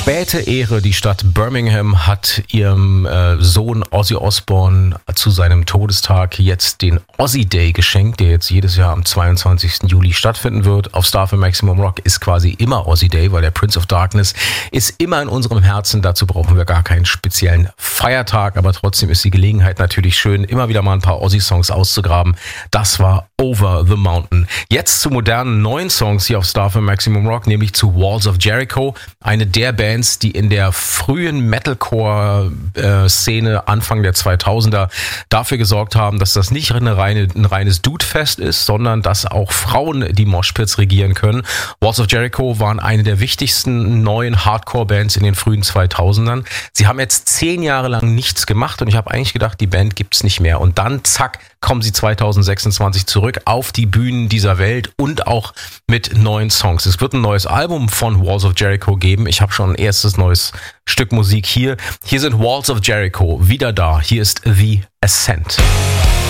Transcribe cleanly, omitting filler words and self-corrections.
späte Ehre. Die Stadt Birmingham hat ihrem Sohn Ozzy Osbourne zu seinem Todestag jetzt den Ozzy Day geschenkt, der jetzt jedes Jahr am 22. Juli stattfinden wird. Auf Star FM Maximum Rock ist quasi immer Ozzy Day, weil der Prince of Darkness ist immer in unserem Herzen. Dazu brauchen wir gar keinen speziellen Feiertag, aber trotzdem ist die Gelegenheit natürlich schön, immer wieder mal ein paar Ozzy-Songs auszugraben. Das war Over the Mountain. Jetzt zu modernen neuen Songs hier auf Star FM Maximum Rock, nämlich zu Walls of Jericho, eine der Bands, die in der frühen Metalcore-Szene Anfang der 2000er dafür gesorgt haben, dass das nicht ein reines Dude-Fest ist, sondern dass auch Frauen die Moshpits regieren können. Walls of Jericho waren eine der wichtigsten neuen Hardcore-Bands in den frühen 2000ern. Sie haben jetzt 10 Jahre lang nichts gemacht und ich habe eigentlich gedacht, die Band gibt's nicht mehr. Und dann, zack, kommen sie 2026 zurück auf die Bühnen dieser Welt und auch mit neuen Songs. Es wird ein neues Album von Walls of Jericho geben. Ich habe schon ein erstes neues Stück Musik hier. Hier sind Walls of Jericho wieder da. Hier ist The Ascent.